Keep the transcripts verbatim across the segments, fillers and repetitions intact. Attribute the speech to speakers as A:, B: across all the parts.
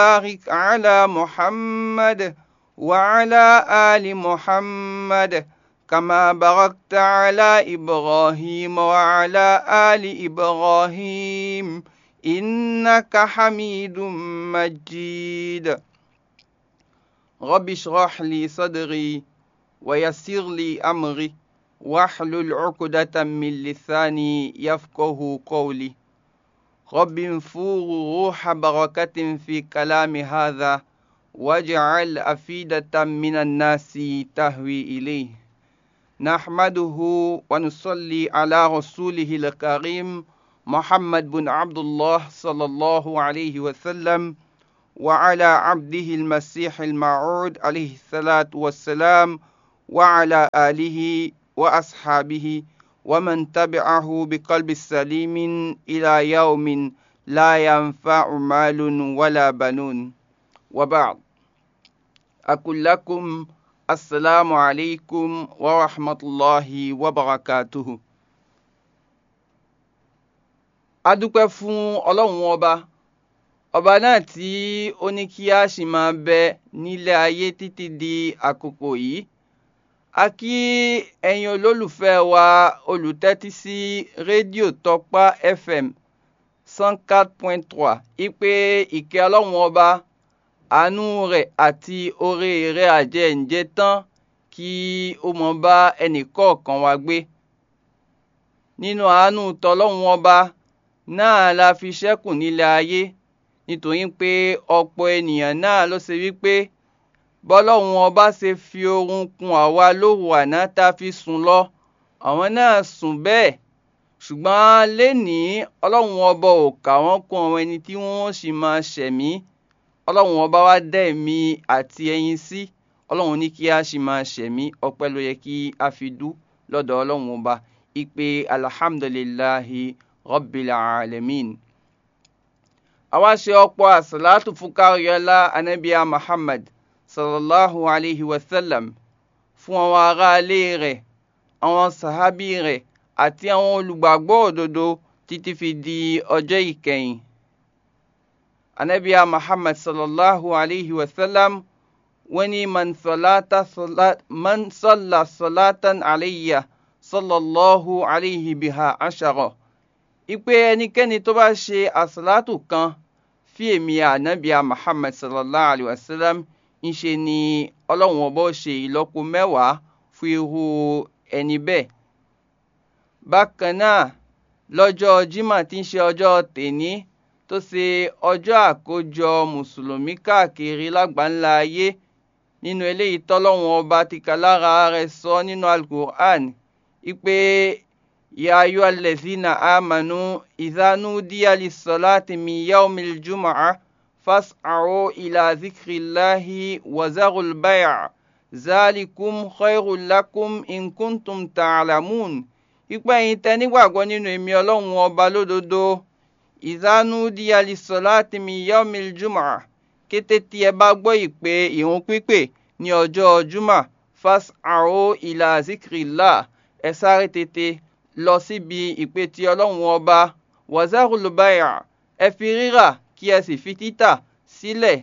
A: بارك على محمد وعلى آل محمد كما باركت على إبراهيم وعلى آل إبراهيم إنك حميد مجيد. رب اشرح لي صدري ويسر لي أمري واحلل عقدة من لساني يفقه قولي. رب انفور روح بركة في كلام هذا واجعل أفئدة من الناس تهوي إليه. نحمده ونصلي على رسوله الكريم محمد بن عبد الله صلى الله عليه وسلم وعلى عبده المسيح الموعود عليه الصلاة والسلام وعلى آله وأصحابه ومن تبعه بقلب سليم إلى يوم لا ينفع مال ولا بنون. وبعد، أقول لكم السلام عليكم ورحمة الله وبركاته. adúpẹ́ fún Ọlọ́run ọba ọba náà tí ó ní kí a ṣì máa bẹ nílé ayé títí di àkókò yìí. A kí ẹ̀yin olólùfẹ́ wa olùtẹ́tí sí rédíò Tọ́pá F M one oh four point three ìpè ìkẹ́ Ọlọ́run ọba, àánú rẹ̀ àti oore rẹ̀ àjẹǹjẹ tán kí ó mọ́ bá ẹnìkọ̀ọ̀kan wa gbé. Nínú àánú tọlọ́run ọba náà la fi ṣẹ́kù nílé ayé, nítorí pé ọ̀pọ̀ ènìyàn náà ló ṣe wípé bọ́lọ́run ọba ṣe fi oorun kun àwa lóru àná tá fi sùn lọ, àwọn náà sùn bẹ́ẹ̀. Ṣùgbọ́n lénìí Ọlọ́run ọba ò kà wọ́n kún àwọn ẹni tí wọ́n sì máa ṣẹ̀mí. Ọlọ́run ọba wá dá ẹ̀mí àti ẹyin sí. Ọlọ́run ní kí a sì máa ṣẹ̀mí, ọpẹ́ ló yẹ kí a fi dú lọ́dọ̀ Ọlọ́run ọba. Ìpè alhamdulillahi rabbil alamin. Àwa ṣe ọ̀pọ̀ àsàlátù fún káríọlá Ànábì Muhammad sallallahu alayhi wa sallam, fún àwọn ará ilé rẹ̀, àwọn sàhábì rẹ̀ àti àwọn olùgbàgbọ́ òdodo títí fi di ọjọ́ ìkẹyìn. Ànábì Muhammad sallallahu alayhi wa sallam wọ́n ní man salata salat man salla salatan alayya sallallahu alayhi biha ashara. Ìpè ẹnikẹ́ni tó bá ṣe àsàlátù kan fi èmi Ànábì Muhammad sallallahu alayhi wa sallam, ńṣe ni Ọlọ́run ọba ṣe ìlọ́po mẹ́wàá fún irú ẹni bẹ́ẹ̀. Bákan náà, lọ́jọ́ Jímọ̀ tí ń ṣe ọjọ́ tèní, tó ṣe ọjọ́ àkójọ mùsùlùmí káàkiri lágbàńlá ayé, nínú eléyìí tọ́lọ́run ọba ti kà lára rẹ̀ sọ nínú Al-Qur'an ìpè ya ayyuhal lazina amanu idha nudiya lis-salati min yawmil jumu'ah fas'au ila dhikrillahi wa zarul bay' zalikum khairul lakum in kuntum ta'lamun. Ìpè ẹ̀yin tẹ́ nígbàgbọ́ nínú èmi Ọlọ́run ọba lódodo, idha nudiya lis-salati min yawmil jumu'ah, kété tí ẹ bá gbọ́ ìpè ìrun pípè ní ọjọ́ Jímọ̀, fas'au ila dhikrillah, ẹ sáré tètè lọ síbi ìpè tí Ọlọ́run ọba, wa zarul bay', ẹ fi rírà kí ẹ sì fi títà sílẹ̀.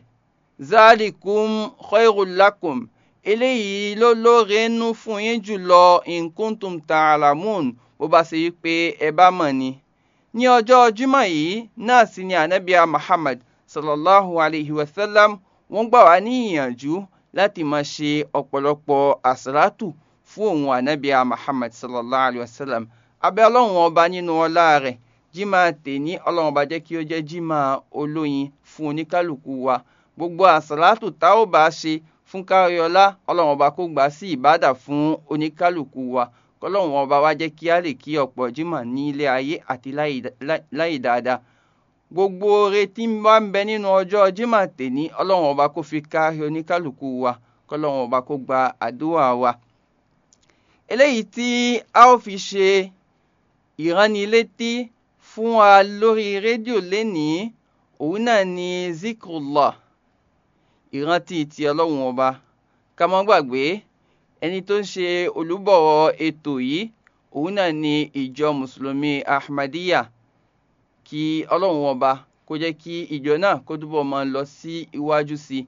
A: Zalikum khairul lakum, eléyìí ló lóore nú fún yín jùlọ, in kuntum ta'lamun, bó bá ṣe wípé ẹ bá mọ̀ ni. Ní ọjọ́ Jímọ̀ yìí náà sì ni Ànábì Muhammad sallallahu alayhi wa sallam wọ́n gbà wá ní ìyànjú láti máa ṣe ọ̀pọ̀lọpọ̀ àsàlátù fún òun Ànábì Muhammad sallallahu alayhi wa sallam. Abẹ́ Ọlọ́run ọba nínú ọlá rẹ̀, Jímọ̀ tèní Ọlọ́run ọba jẹ́ kí ó jẹ́ Jímọ̀ olóyin fún oníkálùkù wa. Gbogbo àsàlátù tá ó bá ṣe fún káríọlá, Ọlọ́run ọba kó gbà sí ìbádà fún oníkálùkù wa. Kọ́lọ́run ọba wá jẹ́ kí a lè kí ọ̀pọ̀ Jímọ̀ ní ilé ayé àti láyé dáadáa. Gbogbo oore tí ń bá ń bẹ nínú ọjọ́ Jímọ̀ tèní, Ọlọ́run ọba kó fi kárí oníkálùkù wa. Kọ́lọ́run ọba kó gba àdúrà wa. Eléyìí tí a ó fi ṣe ìránilétí fún wa lórí rédíò lénìí, òun náà ni zikrullah, ìrántí ti Ọlọ́run ọba. Ká má gbàgbé, ẹni tó ń ṣe olùbọ̀wọ̀ ètò yìí, òun náà ni ìjọ mùsùlùmí Ahmadiyya. Kí Ọlọ́run ọba kó jẹ́ kí ìjọ náà kó túbọ̀ máa lọ sí iwájú sí i.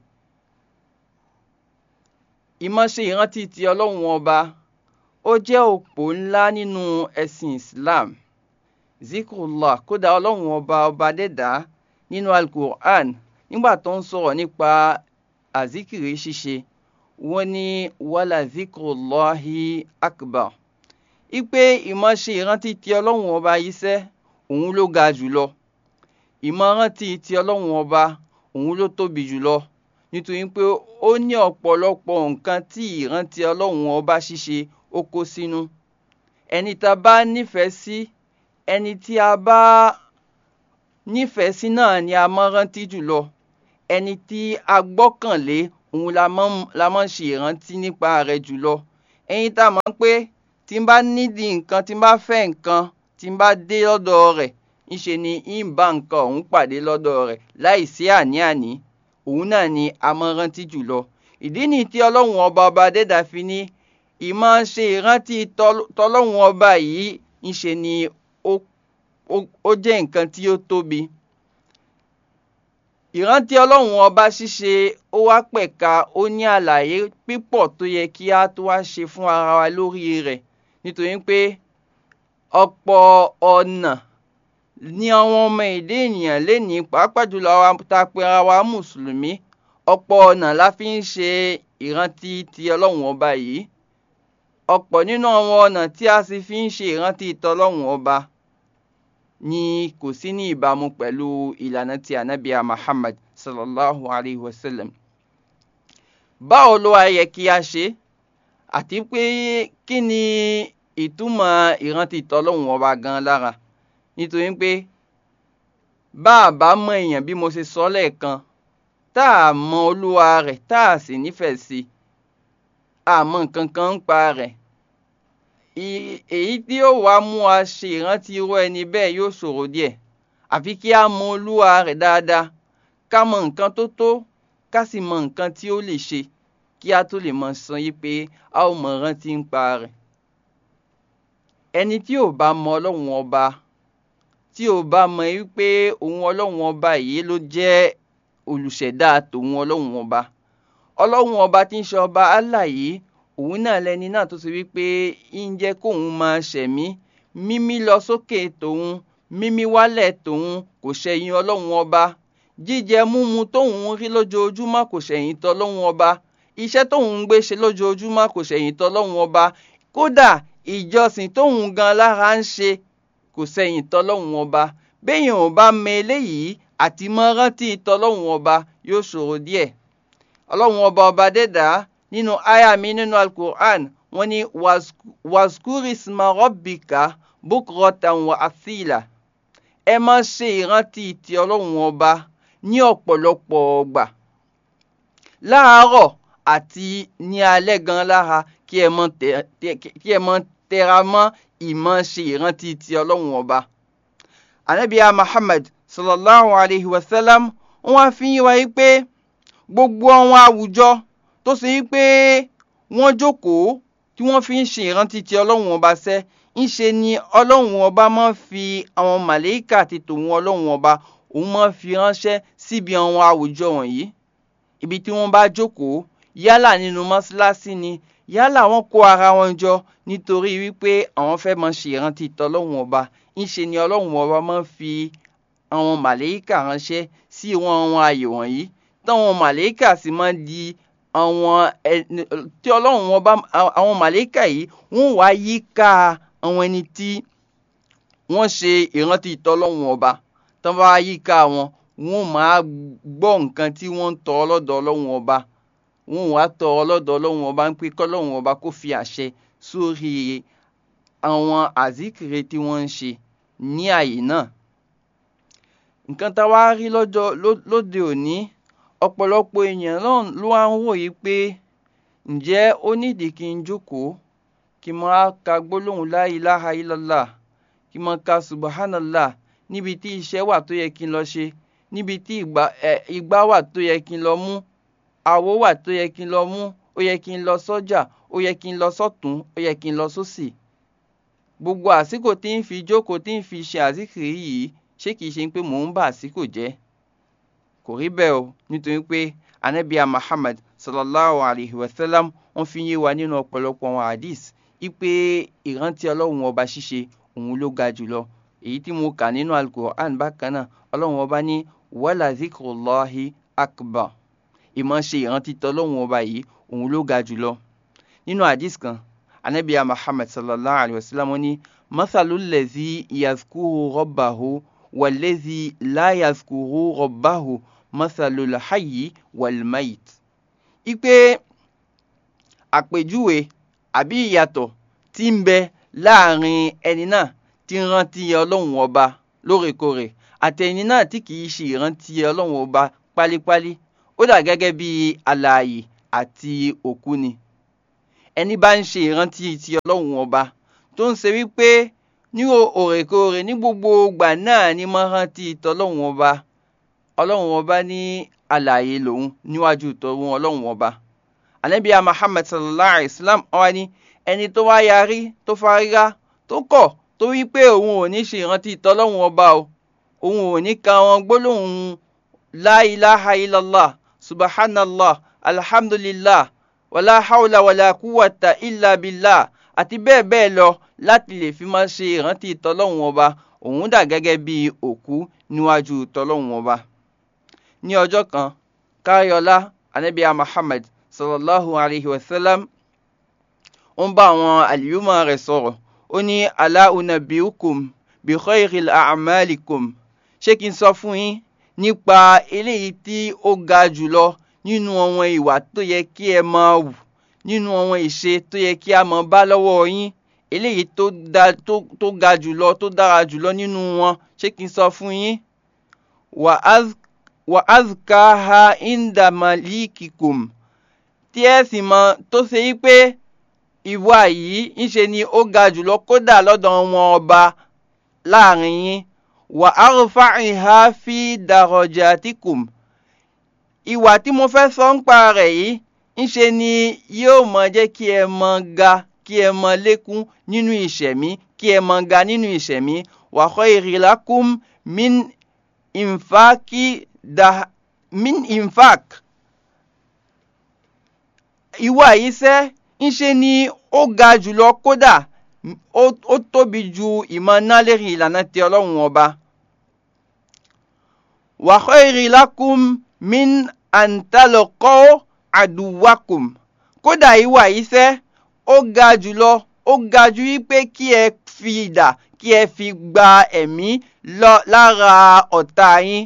A: Ìmọ̀ ṣe ìrántí ti Ọlọ́run ọba ó jẹ́ òpó ńlá nínú ẹ̀sìn Islam. Zikrullah, kódà Ọlọ́run ọba ọba dẹ́dà nínú Al-Qur'an nígbà tó ń sọ̀rọ̀ nípa àzíkìrí ṣíṣe, wọ́n ní wala zikrullahi akbar. Ipe ìmọ̀ ṣe ìrántí ti Ọlọ́run ọba yìí sẹ́, òun ló ga jùlọ. Ìmọ̀ rántí ti Ọlọ́run ọba òun ló tóbi jùlọ, nítorí pé ó ní ọ̀pọ̀lọpọ̀ nǹkan tí ìrántí Ọlọ́run ọba ṣíṣe ó kó sínú. Ẹni tá bá nífẹ̀ẹ́ sí, ẹni tí a bá nífẹ̀ẹ́ sí náà ni a máa rántí jùlọ. Ẹni tí a gbọ́kànlé òun la máa ń ṣe ìrántí nípa rẹ̀ jùlọ. Ẹni tá mọ̀ pé tí n bá nídìí nǹkan, tí n bá fẹ́ nǹkan, tí n bá dé lọ́dọ̀ rẹ̀, ńṣe ni ń bá nǹkan òun pàdé lọ́dọ̀ rẹ̀ láìsí àní-àní. Òun náà ni a máa rántí jùlọ. Ìdí nìyí tí Ọlọ́run ọba ọba dẹ́dà fi ní ìmọ̀ ṣe ìrántí tọlọ́run ọba yìí, ńṣe ni ó, ó, ó jẹ́ nǹkan tí ó tóbi. Ìrántí Ọlọ́run ọba ṣíṣe ó wá pẹ̀ka, ó ní àlàyé pípọ̀ tó yẹ kí a tó wá ṣe fún ara wa lórí rẹ̀, nítorí pé ọ̀pọ̀ ọ̀nà ní àwọn ọmọ èdè ènìyàn lénìí, pàápàá jùlọ àwa tá a pe ara wa mùsùlùmí, ọ̀pọ̀ ọ̀nà la fi ń ṣe ìrántí ti Ọlọ́run ọba yìí. Ọ̀pọ̀ nínú àwọn ọ̀nà tí a sì fi ń ṣe ìrántí tọlọ́run ọba ni kò sí ní ìbámu pẹ̀lú ìlànà ti Ànábì Muhammad sallallahu alayhi wa sallam. Báwo ló wá yẹ kí a ṣe? Àti pé kí ni ìtumọ̀ ìrántí tọlọ́run ọba gan lára? Nítorí pé bá a bá mọ èèyàn bí mo ṣe sọ lẹ́ẹ̀kan, tá a mọ olúwa rẹ̀, tá a sì nífẹ̀ẹ́ sí, a mọ nǹkan kan ń pa rẹ̀, èyí tí ó wá mú wa ṣe ìrántí irú ẹni bẹ́ẹ̀ yóò ṣòro díẹ̀. Àfi kí a mọ olúwa rẹ̀ dáadáa, ká mọ nǹkan tó tó, ká sì mọ nǹkan tí ó lè ṣe, kí a tó lè mọ sọ yí pé a ó mọ rántí ń pa rẹ̀. Ẹni tí ò bá mọ Ọlọ́run ọba, tí ò bá mọ wípé òun Ọlọ́run ọba yìí ló jẹ́ olùṣẹ̀dá tòun Ọlọ́run ọba. Ọlọ́run ọba tí ń ṣe ọba Allah yìí, òun náà lẹni náà tó ṣe wípé ń jẹ́ kóun máa ṣẹ̀mí, mímí lọ sókè tòun, mímí wálẹ̀ tòun kò ṣẹ̀yìn Ọlọ́run ọba. Jíjẹ múmu tóun rí lójoojúmọ́ kò ṣẹ̀yìn tọlọ́run ọba. Iṣẹ́ tóun ń gbé ṣe lójoojúmọ́ kò ṣẹ̀yìn tọlọ́run ọba. Kódà ìjọsìn tóun gan lára ń ṣe kò ṣẹ̀yìn tọlọ́run ọba. Béèyàn ò bá mọ eléyìí, àti mọ rántí tọlọ́run ọba yóò ṣòro díẹ̀. Ọlọ́run ọba ọba dẹ́dà nínú àyà mi nínú Al-Qur'an, wọ́n ní wazkurisma rabbika bukratan wa asila. Ẹ máa ṣe ìrántí ti Ọlọ́run ọba ní ọ̀pọ̀lọpọ̀ ọgbà, láàárọ̀ àti ní alẹ́ gan lára, kí ẹ mọ tẹra mọ́ ìmọ̀ ṣe ìrántí ti Ọlọ́run ọba. Ànábì Muhammad sallallahu alayhi wa sallam wọ́n wá fi yín wáyé pé gbogbo àwọn àwùjọ tó ṣe wípé wọ́n jókòó tí wọ́n fi ń ṣe ìrántí ti Ọlọ́run ọba sẹ́, ń ṣe ni Ọlọ́run ọba máa ń fi àwọn màlẹ́kà àti tòun Ọlọ́run ọba òun máa ń fi ránṣẹ́ síbi àwọn àwùjọ wọ̀nyí. Ibi tí wọ́n bá jókòó, yálà nínú mọ́ṣáláṣí ni, yálà wọ́n kó ara wọn jọ nítorí wípé àwọn fẹ́ máa ṣe ìrántí tọlọ́run ọba, ń ṣe ni Ọlọ́run ọba máa ń fi àwọn màlẹ́kà ránṣẹ́ sí wọn àwọn ààyè wọ̀nyí, táwọn màlẹ́kà sì máa ń di àwọn ẹni tí Ọlọ́run ọba, àwọn màlẹ́kà yìí wọ́n wá yíká àwọn ẹni tí wọ́n ṣe ìrántí tọlọ́run ọba. Tán bá yíká wọn, wọ́n máa gbọ́ nǹkan tí wọ́n ń tọrọ lọ́dọ̀ Ọlọ́run ọba. Wọ́n wá tọrọ lọ́dọ̀ Ọlọ́run ọba ń pé kọ́lọ́run ọba kó fi àṣẹ sórí àwọn àzíkìrì tí wọ́n ń ṣe ní àyè náà. Nǹkan tá wá rí lọ́jọ́ lóde òní, ọ̀pọ̀lọpọ̀ èèyàn ló wá ń wòye pé ǹjẹ́ ó nídìí kí n jókòó, kí n máa ka gbólóhùn la ilaha illallah, kí n máa ka subhanallah níbi tí iṣẹ́ wà tó yẹ kí n lọ ṣe, níbi tí ìgbà wà tó yẹ kí n lọ mú, àwo wà tó yẹ kí n lọ mú, ó yẹ kí n lọ sọ́jà, ó yẹ kí n lọ sọ́tún, ó yẹ kí n lọ sósì. Gbogbo àsìkò tí ń fi jókòó tí ń fi ṣe àzíkìrì yìí, ṣé kìí ṣe pé mò ń bà àsìkò jẹ́? Kò rí bẹ́ẹ̀ o, nítorí pé Ànábì Muhammad sallallahu alayhi wa sallam wọ́n fi yé wa nínú ọ̀pọ̀lọpọ̀ àwọn hadith ipe ìrántí Ọlọ́run ọba ṣíṣe òun ló ga jùlọ. Èyí tí mo kà nínú Al-Qur'an bákan náà, Ọlọ́run ọba ní wala zikrullahi akbar. Ìmọ̀ ṣe ìrántí t'Ọlọ́run ọba yìí òun ló ga jùlọ. Nínú hadith kan, Ànábì Muhammad sallallahu alayhi wa sallam ní mathalul ladhi yazkuru rabbahu wal ladhi la yazkuru rabbahu mathalul hayyi wal mayit. Ipe àpèjúwe àbí ìyàtọ̀ tí ń bẹ láàrin ẹni náà tí ń rántí Ọlọ́run ọba lóòrèkóòrè àti ẹni náà tí kìí ṣe ìrántí Ọlọ́run ọba pálípálí, ó dà gẹ́gẹ́ bí alààyè àti òkú ni. Ẹni bá ń ṣe ìrántí ti Ọlọ́run ọba tó ń ṣe wípé ní òrèkóòrè ní gbogbo ìgbà náà ni máa rántí t'Ọlọ́run ọba, Ọlọ́run ọba ní alààyè lòun níwájú t'Ọlọ́run Ọlọ́run ọba. Ànábì Muhammad sallallahu alayhi wa sallam wá ní ẹni tó wá yarí tó fárígá tó kọ̀ tó wí pé òun ò ní ṣe ìrántí t'Ọlọ́run ọba o, òun ò ní ka wọn gbólóhùn la ilaha illallah subhanallah alhamdulillah wala hawla wala quwwata illa billah àti bẹ́ẹ̀ bẹ́ẹ̀ lọ láti lè fi máa ṣe ìrántí t'Ọlọ́run ọba, òun dà gẹ́gẹ́ bí òkú níwájú t'Ọlọ́run ọba. Ní ọjọ́ kan, káríọlá Ànábì Muhammad sallallahu alayhi wa sallam ó ń bá àwọn àlùmọ̀ rẹ̀ sọ̀rọ̀. Ó ní ala unabbiukum bi khayril a'malikum. Ṣé kí n sọ fún yín nípa eléyìí tí ó ga jùlọ nínú àwọn ìwà tó yẹ kí ẹ máa wù, nínú àwọn ìṣe tó yẹ kí a máa bá lọ́wọ́ yín, eléyìí tó da tó tó ga jùlọ tó dára jùlọ nínú wọn, ṣé kí n sọ fún yín? wa az wa azkaha inda malikikum. Tí ẹ sì mọ̀ tó ṣe yí pé ìwà yìí ń ṣe ni ó ga jùlọ kódà lọ́dọ̀ wọn ọba láàrin yín. Wa arfa'iha fi darajatikum. Ìwà tí mo fẹ́ sọ ń pa rẹ̀ yìí ń ṣe ni yóò mọ jẹ́ kí ẹ mọ ga, kí ẹ mọ lékún nínú ìṣẹ̀mí, kí ẹ mọ ga nínú ìṣẹ̀mí. Wa khayri lakum min infaki da min infak. Ìwà yìí sẹ́ ń ṣe ni ó ga jùlọ kódà ó tóbi ju ìmọ̀ náà lérí ìlànà ti Ọlọ́run ọba. Wa khayri lakum min an talqaw aduwakum. Kódà ìwà yìí sẹ́ ó ga jùlọ, ó ga ju wípé kí ẹ fi idà kí ẹ fi gba ẹ̀mí lára ọ̀tá yín.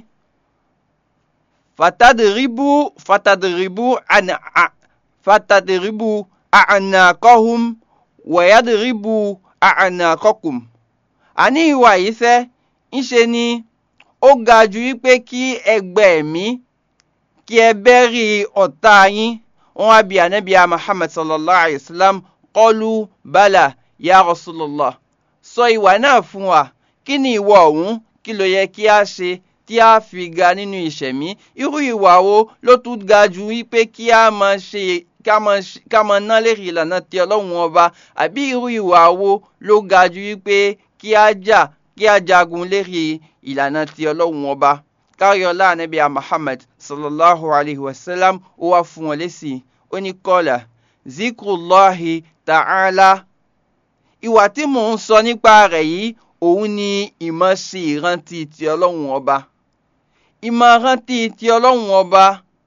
A: Fatadribu fatadribu an fatadribu a'naqahum wa yadribu a'naqakum. Àní ìwà yìí sẹ́ ń ṣe ni ó ga ju wípé kí ẹ gba ẹ̀mí, kí ẹ bẹ́rí ọ̀tá yín. Wọ́n wá bi Ànábì Muhammad sallallahu alayhi wa sallam, qalu bala ya Rasulullah. Sọ ìwà náà fún wa. Kí ni ìwà ọ̀hún? Kí ló yẹ kí a ṣe tí a fi ga nínú ìṣẹ̀mí? Irú ìwà wo ló tún ga ju wípé kí a máa ṣe ká máa ná lérí ìlànà ti Ọlọ́run ọba? Àbí irú ìwà wo ló ga ju wípé kí a jà kí a jagun lérí ìlànà ti Ọlọ́run ọba? Káríọlá Ànábì Muhammad sallallahu alayhi wa sallam ó wá fún wọn lésì. Ó ní qala zikrullahi ta'ala. Ìwà tí mò ń sọ nípa rẹ̀ yìí òun ni ìmọ̀ ṣe ìrántí ti Ọlọ́run ọba. Ìmọ̀ rántí ti Ọlọ́run ọba.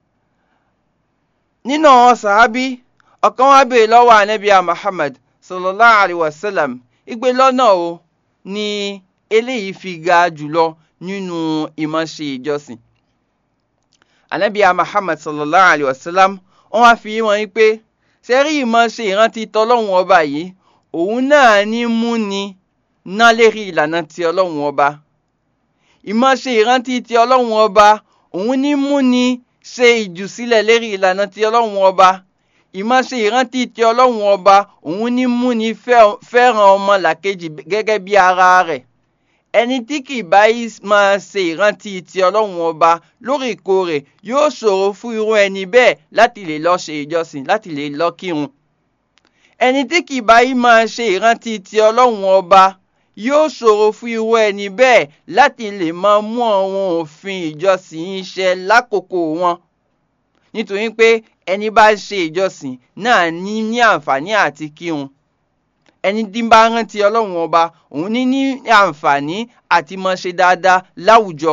A: Nínú àwọn sàhábí, ọ̀kan wá béèrè lọ́wọ́ Ànábì Muhammad sallallahu alayhi wa sallam ìgbé lọ́nà o ni eléyìí fi ga jùlọ nínú ìmọ̀ ṣe ìjọsìn. Ànábì Muhammad sallallahu alayhi wa sallam wọ́n wá fi wọ́n pé ṣé rí ìmọ̀ ṣe ìrántí t'Ọlọ́run ọba yìí òun náà ní mú ni ná lérí ìlànà ti Ọlọ́run ọba. Ìmọ̀ ṣe ìrántí ti Ọlọ́run ọba òun ní mú ni ṣe ìjùsílẹ̀ lérí ìlànà ti Ọlọ́run ọba. Ìmọ̀ ṣe ìrántí ti Ọlọ́run ọba òun ní mú ni fẹ́ràn ọmọ làkejì gẹ́gẹ́ bí ara rẹ̀. Ẹni tí kì bá máa ṣe ìrántí ti Ọlọ́run ọba lóòrèkóòrè yóò ṣòro fún irú ẹni bẹ́ẹ̀ láti lè lọ ṣe ìjọsìn, láti lè lọ kírun. Ẹni tí kì bá máa ṣe ìrántí ti Ọlọ́run ọba yóò ṣòro fún irú ẹni bẹ́ẹ̀ láti lè máa mú àwọn òfin ìjọsìn ṣẹ lákòókò wọn. Nítorí pé ẹni bá ṣe ìjọsìn náà ní ní àǹfààní àti kírun. Ẹni tí bá rántí Ọlọ́run ọba òun ní ní àǹfààní àti máa ṣe dáadáa láwùjọ.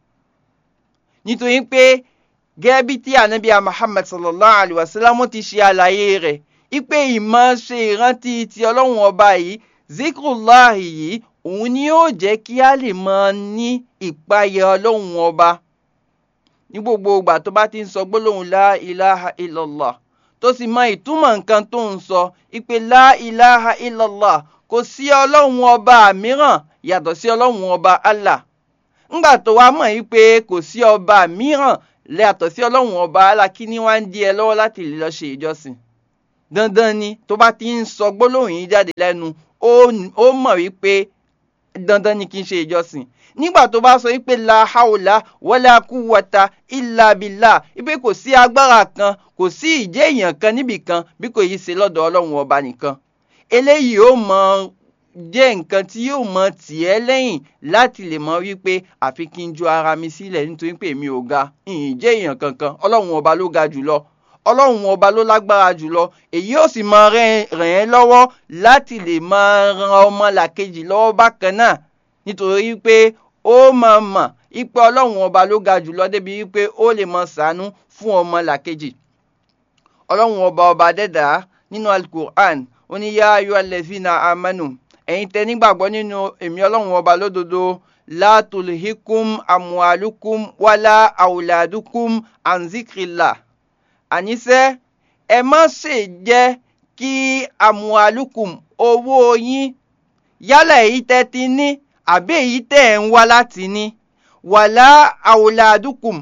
A: Nítorí pé gẹ́gẹ́ bí tí Ànábì Muhammad sallallahu alaihi wasallam ti ṣe àlàyé rẹ̀, ipe ìmọ̀ ṣe ìrántí ti Ọlọ́run ọba yìí, zikrullahi yìí, òun ni yóò jẹ́ kí a lè máa ní ìpayà Ọlọ́run ọba. Ní gbogbo ìgbà tó bá ti ń sọ gbólóhùn la ilaha illallah, tó sì mọ ìtumọ̀ nǹkan tó ń sọ, ipe la ilaha illallah, kò sí Ọlọ́run ọba mìíràn yàtọ̀ sí Ọlọ́run ọba Allah. Ńgbà tó wá mọ̀ wípé kò sí ọba mìíràn yàtọ̀ sí Ọlọ́run ọba Allah, kí ni wá ń dí ẹ lọ́wọ́ láti lè lọ ṣe ìjọsìn? Dandan ni tó bá ti ń sọ gbólóhùn yìí jáde lẹ́nu, ó mọ̀ wípé dandan ni kí n ṣe ìjọsìn. Nígbà tó bá sọ wípé la hawla wala quwwata illa billah, wípé kò sí agbára kan, kò sí ìjẹ́ èèyàn kan níbì kan bí kò yí ṣe lọ́dọ̀ Ọlọ́run ọba nìkan. Eléyìí ó mọ jẹ́ nǹkan tí yóò mọ tì ẹ́ lẹ́yìn láti lè mọ wípé àfi kí n ju ara mi sílẹ̀ nítorí pé èmi ò ga, ìyìn jẹ́ èèyàn kankan, Ọlọ́run ọba ló ga jùlọ. Ọlọ́run ọba ló lágbára jùlọ. Èyí ó sì máa ràn ẹ́ lọ́wọ́ láti lè máa ran ọmọlàkejì lọ́wọ́ bákan náà, nítorí pé ó máa mọ̀ ipe Ọlọ́run ọba ló ga jùlọ débi wípé ó lè máa ṣàánú fún ọmọlàkejì. Ọlọ́run ọba ọba dẹ́dà nínú Al-Qur'an ó ní yá ayyuhallazina amanu, ẹ̀yin tẹ́ nígbàgbọ́ nínú èmi Ọlọ́run ọba lódodo, la tulhikum amwalukum wala auladukum an zikrillah. Àníṣẹ́ ẹ má ṣe jẹ́ kí amwalukum, owó yín, yálà èyí tẹ́ ti ní àbí èyí tẹ́ ń wá láti ní, wàlá auladukum,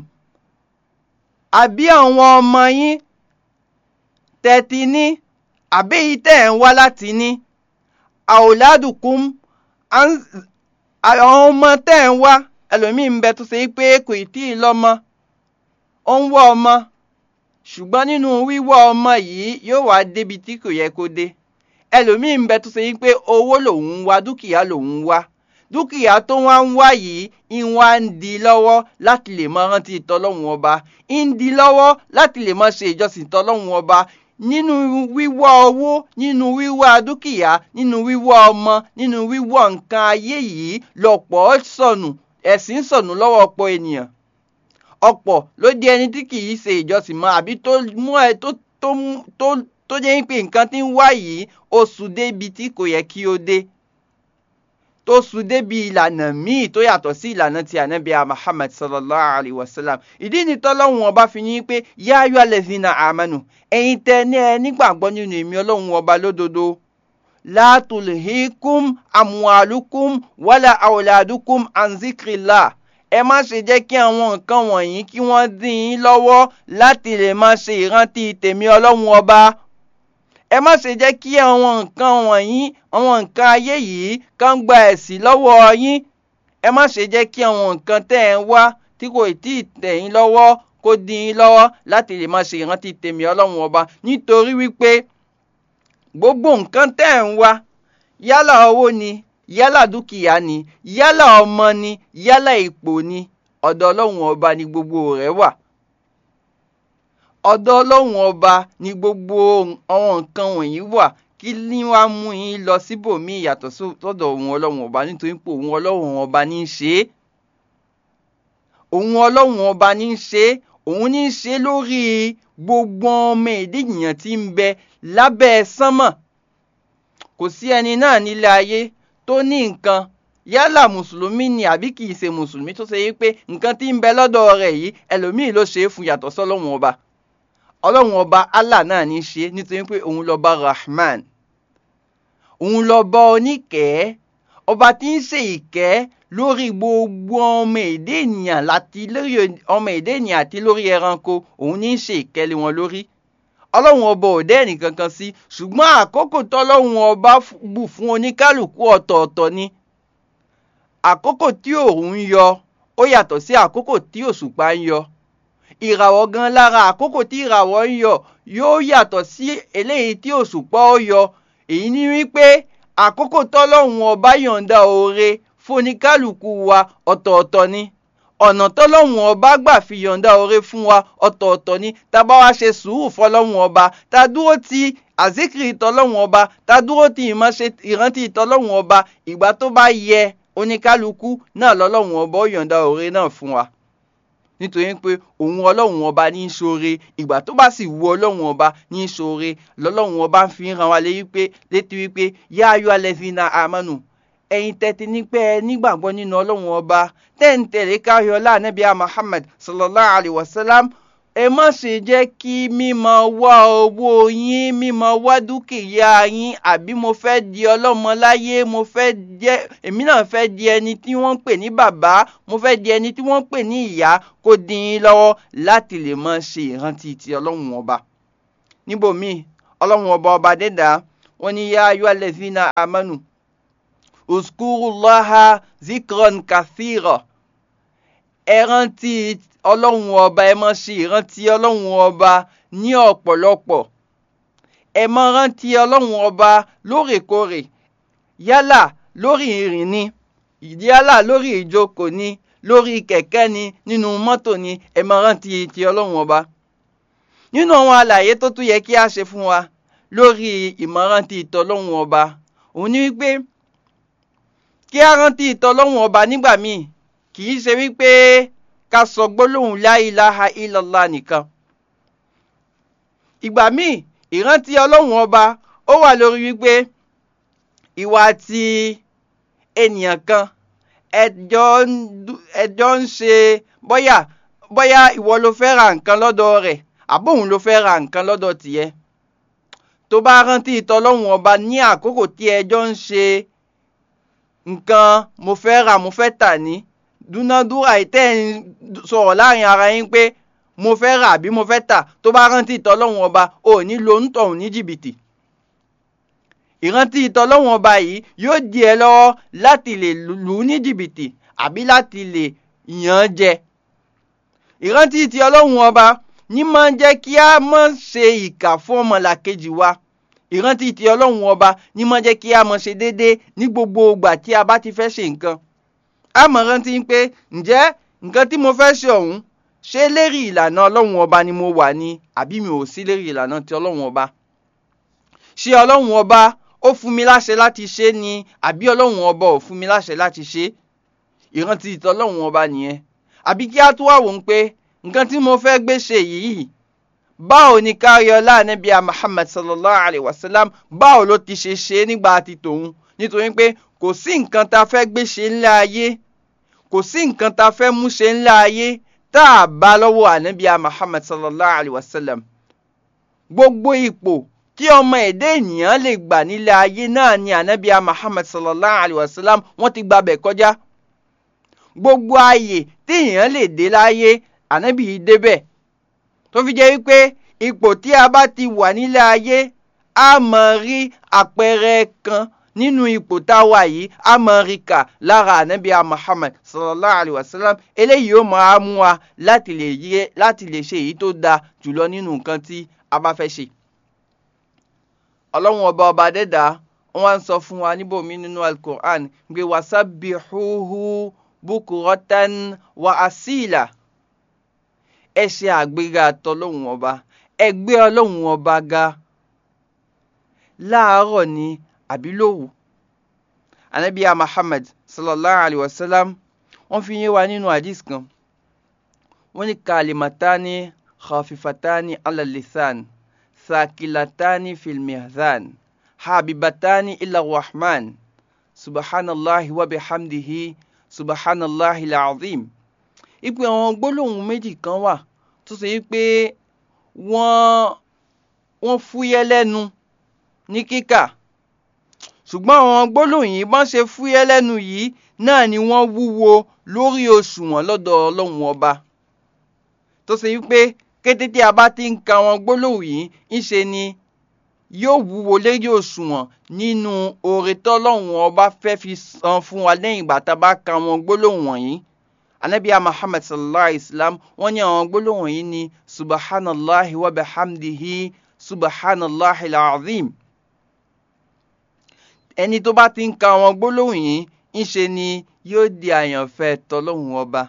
A: àbí àwọn ọmọ yín tẹ́ ti ní àbí èyí tẹ́ ń wá láti ní. Auladukum, àwọn ọmọ tẹ́ ń wá, ẹlòmíì ń bẹ tó ṣe pé kò tí ì lọ́mọ, ó ń wá ọmọ, ṣùgbọ́n nínú wíwá ọmọ yìí yóò wá débi tí kò yẹ kó dé. Ẹlòmíì ń bẹ tó ṣe pé owó lòun ń wá, dúkìá lòun ń wá. Dúkìá tó wá ń wá yìí ń wá ń di lọ́wọ́ láti lè máa rántí tọlọ́hun ọba, ń di lọ́wọ́ láti lè máa ṣe ìjọsìn tọlọ́hun ọba. Nínú wíwá owó, nínú wíwá dúkìá, nínú wíwá ọmọ, nínú wíwá nǹkan ayé yìí lọ́pọ̀ sọnù, ẹ̀sìn sọnù lọ́wọ́ ọ̀pọ̀ ènìyàn. Ọ̀pọ̀ ló di ẹni tí kì í ṣe ìjọsìn mọ́, àbí tó mú ẹ tó tó tó tó jẹ́ pé nǹkan tí ń wá yìí ó sùn débi tí kò yẹ kí ó dé, tó sùn débi ìlànà míì tó yàtọ̀ sí ìlànà ti Ànábì Muhammad sallallahu alaihi wasallam. Ìdí ni tọ́lọ́hun ọba fi ní pé yá ayyuhallazina amanu, ẹ̀yin tẹ́ ní ẹ nígbàgbọ́ nínú èmi Ọlọ́run ọba lódodo, la tulhikum amwalukum wala auladukum an zikrillah. Ẹ má ṣe jẹ́ kí àwọn nǹkan wọ̀nyí kí wọ́n dín yín lọ́wọ́ láti lè máa ṣe ìrántí tèmi Ọlọ́run ọba. Ẹ má ṣe jẹ́ kí àwọn nǹkan wọ̀nyí, àwọn nǹkan ayé yìí kàn gba ẹ̀sìn lọ́wọ́ yín. Ẹ má ṣe jẹ́ kí àwọn nǹkan tẹ́ ẹ̀ ń wá tí kò tí ì tẹ̀ yín lọ́wọ́ kó dín yín lọ́wọ́ láti lè máa ṣe ìrántí tèmi Ọlọ́run ọba. Nítorí wípé gbogbo nǹkan tẹ́ ẹ̀ ń wá, yálà owó ni, yálà dúkìá ni, yálà ọmọ ni, yálà ipò ni, ọ̀dọ̀ Ọlọ́run ọba ni gbogbo rẹ̀ wà. Ọ̀dọ̀ Ọlọ́run ọba ni gbogbo àwọn nǹkan wọ̀nyí wà. Kí ni wàá mú yín lọ síbòmíì yàtọ̀ sọ́dọ̀ òun Ọlọ́run ọba? Nítorí pé òun Ọlọ́run ọba ní í ṣe é. Òun Ọlọ́run ọba ní í ṣe é. Òun ní í ṣe é lórí gbogbo ọmọ èdè ènìyàn tí ń bẹ lábẹ́ sánmọ̀. Kò sí ẹni náà nílé ayé tó ní nǹkan, yálà mùsùlùmí ni àbí kì í ṣe mùsùlùmí, tó ṣe yí pé nǹkan tí ń bẹ lọ́dọ̀ rẹ̀ yìí ẹlòmíì ló ṣe é fún yàtọ̀ sọ́lọ́run ọba. Ọlọ́run ọba Allah náà ní í ṣe, nítorí pé òun lọ́ba Rahman, òun lọ́ba oníkẹ́, ọba tí ń ṣe ìkẹ́ lórí gbogbo ọmọ èdè ènìyàn láti lórí ọmọ èdè ènìyàn àti lórí ẹranko, òun ní í ṣe ìkẹ́ lé wọn lórí. Ọlọ́run ọba ò dẹ́ ẹnìkankan sí, ṣùgbọ́n àkókò tọ́lọ́run ọba bù fún oníkálùkù ọ̀tọ̀ọ̀tọ̀ ni. Àkókò tí òòrùn ń yọ ó yàtọ̀ sí àkókò tí òṣùpá ń yọ. Ìràwọ̀ gan lára àkókò tí ìràwọ̀ ń yọ yóò yàtọ̀ sí eléyìí tí òṣùpá ó yọ. Èyí ni wípé àkókò tọ́lọ́hun ọba yọ̀ǹda oore fóníkálùkù wa ọ̀tọ̀ọ̀tọ̀ ni ọ̀nà tọ́lọ́hun ọba gbà fi yọ̀ǹda oore fún wa ọ̀tọ̀ọ̀tọ̀ ni tá bá wá ṣe sùúrù fọlọ́hun ọba tá dúró ti àzíkiri tọ́lọ́hun ọba tá dúró ti ìmọ̀ṣe ìrántí tọ́lọ́hun ọba ìgbà tó bá yẹ oníkálukú náà lọ́lọ́hun ọba ó yọ̀ǹda oore náà fún wa nítorí pé òun ọlọ́hun ọba ní í ṣoore ìgbà tó bá sì wu ọlọ́hun ọba ní í ṣoore lọ́lọ́hun ọba ń fi hàn wá létí wípé yá ayọ́ alẹ́fínà àmánù ẹ̀yin tẹ́tí ní pé ẹ nígbàgbọ́ nínú ọlọ́hun ọba tẹ́ ń tẹ̀lé káyọ̀lá ànábì Muhammad sallallahu alayhi wa sallam ẹ má ṣe jẹ́ kí mímọ wá owó yín mímọ wá dúkìá yín àbí mo fẹ́ di ọlọ́mọ láyé mo fẹ́ jẹ́ èmi náà fẹ́ di ẹni tí wọ́n ń pè ní bàbá mo fẹ́ di ẹni tí wọ́n ń pè ní ìyá kó dín in lọ́wọ́ láti lè máa ṣe ìrántí ti ọlọ́run ọba. níbòmíì ọlọ́run ọba ọba dẹ́dà wọ́n ní yá ayọ́ alladhina amanu uzkurullaha zikran kathira ẹ rántí ọlọ́run ọba ẹ máa ṣe ìrántí ọlọ́run ọba ní ọ̀pọ̀lọpọ̀ ẹ máa rántí ọlọ́run ọba lóòrèkóòrè yálà lórí ìrìn ni yálà lórí ìjókòó ni lórí kẹ̀kẹ́ ni nínú mọ́tò ni ẹ máa rántí ti ọlọ́run ọba. nínú àwọn àlàyé tó tún yẹ kí a ṣe fún wa lórí ìmọ̀rántí ìtọ́lọ́run ọba òun ni wípé kí a rántí ìtọ́lọ́run ọba nígbà míì kì í ṣe wípé ká sọ gbólóhùn la ilaha illallah nìkan. ìgbà míì ìrántí ọlọ́run ọba ó wà lórí wípé ìwà àti ènìyàn kan ẹjọ́ ń ṣe bóyá bóyá ìwọ ló fẹ́ ra nǹkan lọ́dọ̀ rẹ̀ àbóhùn ló fẹ́ ra nǹkan lọ́dọ̀ tìẹ. tó bá rántí ìtọ́lọ́run ọba ní àkókò tí ẹjọ́ ń ṣe nǹkan mo fẹ́ rà mo fẹ́ tà ní dúnádúrà ìtẹ́ ń sọ̀rọ̀ láàrin ara yín pé mo fẹ́ rà àbí mo fẹ́ tà tó bá rántí ìtọ́lọ́run ọba ò ní lo onítọ̀hún ní jìbìtì. ìrántí ìtọ́lọ́run ọba yìí yóò di ẹ lọ́wọ́ láti lè lù ú ní jìbìtì àbí láti lè yàn án jẹ. ìrántí ti ọlọ́run ọba ní máa ń jẹ́ kí a má ṣe ìkà fún ọmọlàkejì wa. ìrántí ti ọlọ́run ọba ní máa ń jẹ́ kí a má ṣe déédéé ní gbogbo ìgbà tí a bá ti fẹ́ ṣe nǹkan. a mọ̀ rántí pé ǹjẹ́ nǹkan tí mo fẹ́ ṣe ọ̀hún ṣé lérí ìlànà ọlọ́run ọba ni mo wà ní àbí mi ò sí lérí ìlànà ti ọlọ́run ọba. ṣé ọlọ́run ọba ó fún mi láṣẹ láti ṣe ni àbí ọlọ́run ọba ò fún mi láṣẹ láti ṣe. ìrántí ti ọlọ́run ọba nìyẹn. àbí kí a tún wá wò ó pé nǹkan tí mo fẹ́ gbé ṣe yìí báwo ni káríọlá ànábì Muhammad sallallahu alayhi wa sallam báwo ló ti ṣe ṣe nígbà tí tòun nítorí pé kò sí nǹkan tá a fẹ́ gbé ṣe ńlá ayé kò sí nǹkan tá a fẹ́ mú ṣe ńlá ayé tá a bá lọ́wọ́ ànábì Muhammad sallallahu alayhi wa sallam. gbogbo ipò tí ọmọ ẹ̀dá ènìyàn lè gbà nílé ayé náà ni ànábì Muhammad sallallahu alayhi wa sallam wọ́n ti gbabẹ̀ kọjá. gbogbo ààyè tí èèyàn lè dé láyé ànábì yìí débẹ̀ tó fi jẹ́ wípé ipò tí a bá ti wà nílé ayé a máa rí àpẹẹrẹ kan nínú ipò tá a wà yìí a máa rí kà lára ànábì Muhammad sallallahu alayhi wa sallam eléyìí ó máa mú wa láti lè yẹ láti lè ṣe èyí tó dáa jùlọ nínú nǹkan tí a bá fẹ́ ṣe. ọlọ́run ọba ọba dẹ́dà wọ́n sọ fún wa níbòmí nínú al-Qur'an pé wasabbihuhu bukuratan wa asila ẹ ṣe àgbéga tọlọ́hun ọba ẹ gbé ọlọ́hun ọba ga láàárọ̀ ni àbí lóru. anabiya Muhammad sallallahu alayhi wa sallam wọ́n fi yé wa nínú hadith kan wọ́n ní kalimatani khafifatani ala lisan thaqilatani fil mizan habibatani ila rahman subhanallahi wa bihamdihi subhanallahi al-azim. Ipe àwọn gbólóhùn méjì kan wà tó ṣe pé wọ́n wọ́n fúyẹ́ lẹ́nu ní kíkà ṣùgbọ́n àwọn gbólóhùn yìí bọ́n ṣe fúyẹ́ lẹ́nu yìí náà ni wọ́n wúwo lórí òṣùwọ̀n lọ́dọ̀ ọlọ́run ọba tó ṣe pé kété tí a bá ti ń ka àwọn gbólóhùn yìí ńṣe ni yóò wúwo lórí òṣùwọ̀n nínú oore tọ́lọ́run ọba fẹ́ fi san fún wa lẹ́yìn ìgbà tá a bá ka àwọn gbólóhùn wọ̀nyí. anabiya Muhammad sallallahu alayhi wa sallam wọ́n ní àwọn gbólóhùn yìí ní subhanallahi wa bihamdihi subhanallahi al-azim. ẹni tó bá ti ń ka àwọn gbólóhùn yìí ńṣe ni yóò di àyànfẹ́ tọlọ́hun ọba.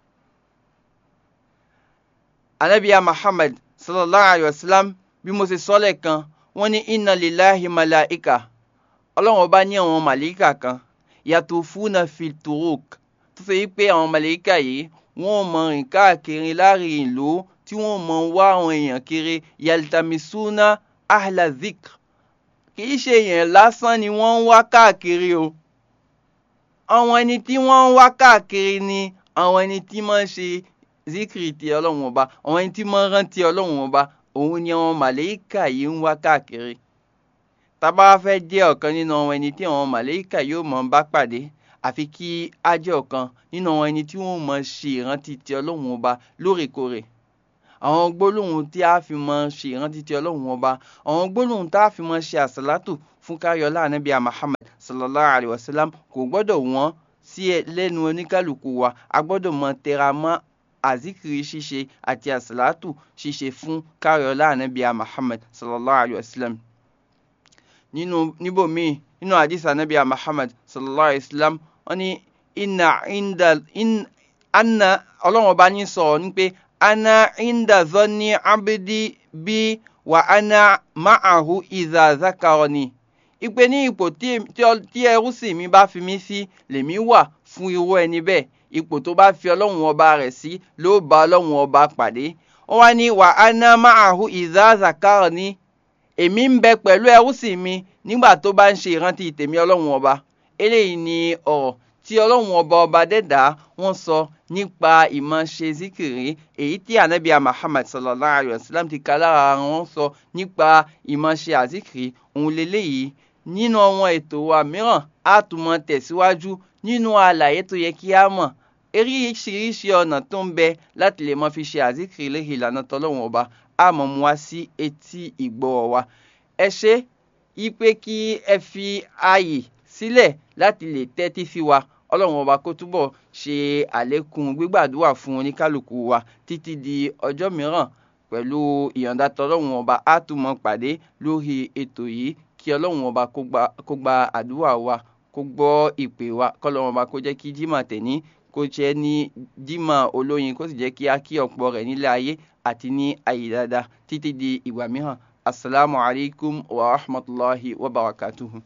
A: anabiya Muhammad sallallahu alayhi wa sallam bí mo ṣe sọ lẹ́ẹ̀kan wọ́n ní inna lillahi malaika ọlọ́run ọba ní àwọn màlíkà kan yatufuna fil turuq tó ṣe wípé àwọn màlíkà yìí wọ́n mọ rìn káàkiri láàrin ìlú tí wọ́n mọ wá àwọn èèyàn kiri yaltamisuna ahla zikr kìí ṣe èèyàn lásán ni wọ́n ń wá káàkiri o. àwọn ẹni tí wọ́n ń wá káàkiri ni àwọn ẹni tí máa ń ṣe zikiri ti ọlọ́run ọba, àwọn ẹni tí máa ń rántí ọlọ́run ọba, òun ni àwọn màlẹ́kà yìí ń wá káàkiri. tá bá fẹ́ jẹ́ ọ̀kan nínú àwọn ẹni tí àwọn màlẹ́kà yóò mọ̀ bá pàdé, àfi kí á jẹ́ ọ̀kan nínú àwọn ẹni tí wọ́n mọ̀ ṣe ìrántí ti ọlọ́run ọba lóòrèkóòrè. àwọn gbólóhùn tí a fi mọ̀ ṣe ìrántí ti ọlọ́run ọba, àwọn gbólóhùn tá a fi mọ̀ ṣe àsàlátù fún káyọ̀lá ànábì Muhammad sallallahu alayhi wa sallam kò gbọ́dọ̀ wọ́n sí lẹ́nu oníkálukú wa. a gbọ́dọ̀ mọ̀ tẹra mọ́ àzíkiri ṣíṣe àti àsàlátù ṣíṣe fún káyọ̀lá ànábì Muhammad sallallahu alayhi wa sallam. nínú níbòmíì nínú hadith ànábì Muhammad sallallahu alayhi wa sallam wọ́n ní inna inda in anna ọlọ́run ọba ní sọ̀rọ̀ ní pé ana inda zonni abdi bi wa ana ma'ahu idha zakarani. ìpè ní ipò tí ẹrú sì mi bá fi mí sí lèmi wà fún irú ẹni bẹ́ẹ̀. ipò tó bá fi ọlọ́run ọba rẹ̀ sí ló bá ọlọ́run ọba pàdé. wọ́n wá ní wa ana ma'ahu idha zakarani. èmi ń bẹ pẹ̀lú ẹrú sì mi nígbà tó bá ń ṣe ìrántí tèmi ọlọ́run ọba. eléyìí ni ọ̀rọ̀ tí ọlọ́run ọba ọba dẹ́dà wọ́n sọ nípa ìmọ̀ ṣe zikiri, èyí tí ànábì Muhammad sallallahu alayhi wa sallam ti ka lára wọn sọ nípa ìmọ̀ ṣe àzikiri. òun leléyìí nínú àwọn ètò wa mìíràn á tún mọ tẹ̀síwájú nínú àlàyé tó yẹ kí á mọ̀ oríṣiríṣi ọ̀nà tó ń bẹ láti lè mọ fi ṣe àzikiri léhi ìlànà tọlọ́run ọba á mọ̀ mú wá sí etí ìgbọ́ wa. ẹ ṣe ipe kí ẹ fi ààyè sílẹ̀ láti lè tẹ́tí sí wa. ọlọ́run ọba kó túbọ̀ ṣe àlékún gbígbàdúrà fún oníkálukú wa títí di ọjọ́ mìíràn. pẹ̀lú ìyọ̀ǹda tọlọ́run ọba á tún mọ pàdé lórí ètò yìí. kí ọlọ́run ọba kó gba àdúrà wa, kó gbọ́ ìpè wa, kọ́lọ́run ọba kó jẹ́ kí jímọ̀ tẹ̀ní kó jẹ́ ní jímọ̀ olóyin, kó sì jẹ́ kí á kí ọ̀pọ̀ rẹ̀ nílé ayé àti ní ayé dáadáa títí di ìgbà mìíràn. assalamu alaikum wa rahmatullahi wa barakatuhu.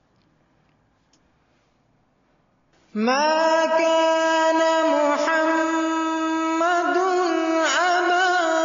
B: ما كان محمد أبا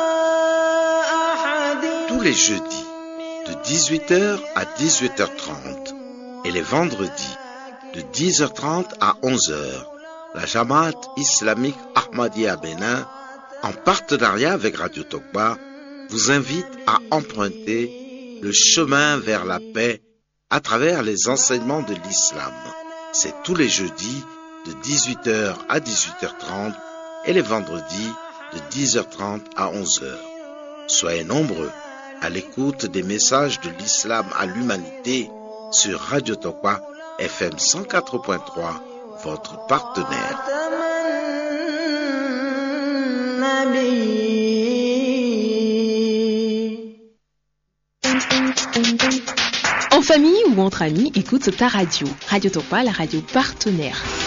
B: أحد.
C: Tous les jeudis, de dix-huit heures à dix-huit heures trente, et les vendredis, de dix heures trente à onze heures, la Jamaat islamique Ahmadiyya Bénin, en partenariat avec Radio Tokba, vous invite à emprunter le chemin vers la paix à travers les enseignements de l'islam. C'est tous les jeudis de dix-huit heures à dix-huit heures trente et les vendredis de dix heures trente à onze heures. Soyez nombreux à l'écoute des messages de l'islam à l'humanité sur Radio Tokwa F M cent quatre point trois, votre partenaire.
D: En famille ou entre amis, écoute ta radio. Radio Tokwa, la radio partenaire.